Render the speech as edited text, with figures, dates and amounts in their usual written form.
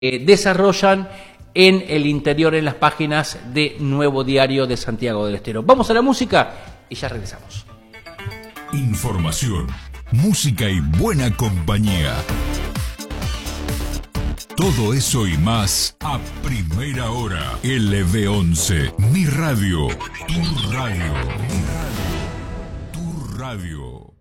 desarrollan en el interior, en las páginas de Nuevo Diario de Santiago del Estero. Vamos a la música y ya regresamos. Información, música y buena compañía. Todo eso y más a primera hora. LB11, mi radio, tu radio, tu radio.